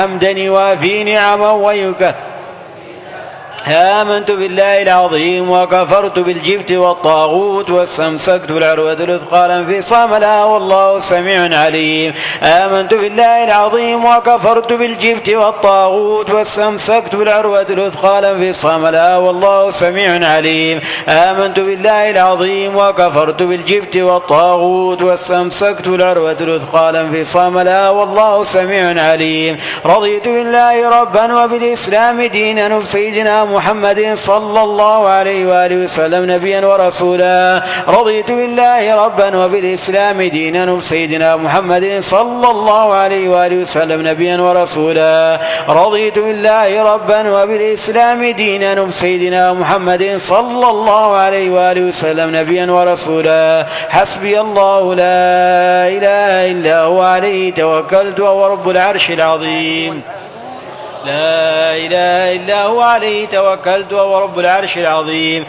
حمدا يوافي نعما ويكافئ. آمنت بالله العظيم وكفرت بالجبت والطاغوت واستمسكت بالعروة الوثقى لا انفصام لها والله سميع عليم. آمنت بالله العظيم وكفرت بالجبت والطاغوت واستمسكت بالعروة الوثقى لا انفصام لها والله سميع عليم. آمنت بالله العظيم وكفرت بالجبت والطاغوت واستمسكت بالعروة الوثقى لا انفصام لها والله سميع عليم. رضيت بالله ربا وبالإسلام دينا وبسيدنا محمد صلى الله عليه وآله وسلم نبيا ورسولا. رضيت بالله ربا وبالإسلام دينا وبسيدنا محمد صلى الله عليه وآله وسلم نبيا ورسولا. رضيت بالله ربا وبالإسلام دينا وبسيدنا محمد صلى الله عليه وآله وسلم نبيا ورسولا. حسبي الله لا إله إلا هو عليه توكلت وهو رب العرش العظيم. لا إله إلا هو عليه توكلت وهو رب العرش العظيم.